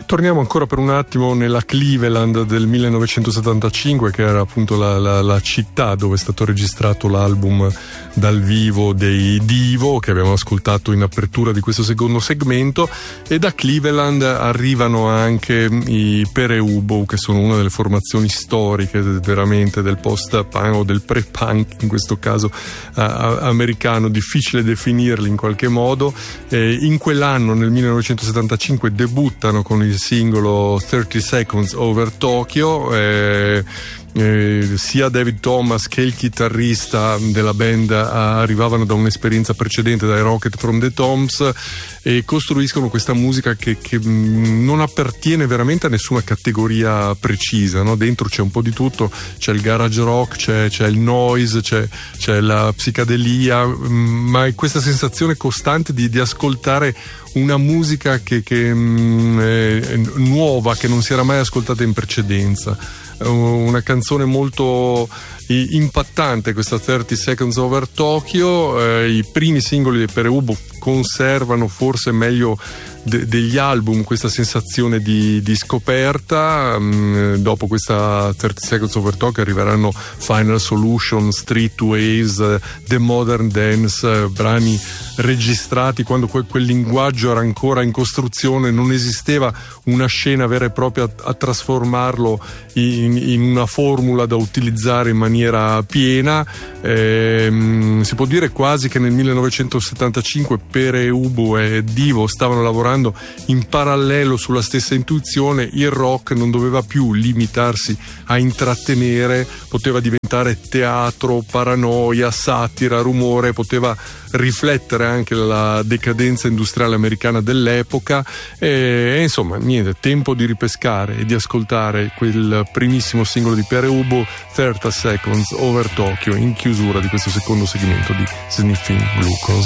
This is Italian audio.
Torniamo ancora per un attimo nella Cleveland del 1975, che era appunto la città dove è stato registrato l'album dal vivo dei Divo, che abbiamo ascoltato in apertura di questo secondo segmento. E da Cleveland arrivano anche i Pere Ubu, che sono una delle formazioni storiche veramente del post-punk o del pre-punk, in questo caso americano, difficile definirli in qualche modo. In quell'anno, nel 1975, debuttano con il singolo 30 Seconds Over Tokyo. Sia David Thomas che il chitarrista della band arrivavano da un'esperienza precedente, dai Rocket from the Tombs, e costruiscono questa musica che non appartiene veramente a nessuna categoria precisa, no? Dentro c'è un po' di tutto, c'è il garage rock, c'è il noise, c'è la psicadelia, ma è questa sensazione costante di ascoltare una musica che è nuova, che non si era mai ascoltata in precedenza. Una canzone molto impattante, questa 30 Seconds Over Tokyo. I primi singoli dei Pere Ubu conservano forse meglio degli album questa sensazione di scoperta. Dopo questa 30 Seconds Over Tokyo arriveranno Final Solution, Street Waves, The Modern Dance, brani registrati quando quel linguaggio era ancora in costruzione, non esisteva una scena vera e propria a trasformarlo in una formula da utilizzare in maniera piena. Si può dire quasi che nel 1975 Pere Ubu e Divo stavano lavorando in parallelo sulla stessa intuizione. Il rock non doveva più limitarsi a intrattenere, poteva diventare teatro, paranoia, satira, rumore, poteva riflettere anche la decadenza industriale americana dell'epoca. E insomma, niente, tempo di ripescare e di ascoltare quel primissimo singolo di Pere Ubu, 30 Seconds Over Tokyo, in chiusura di questo secondo segmento di Sniffing Glucose.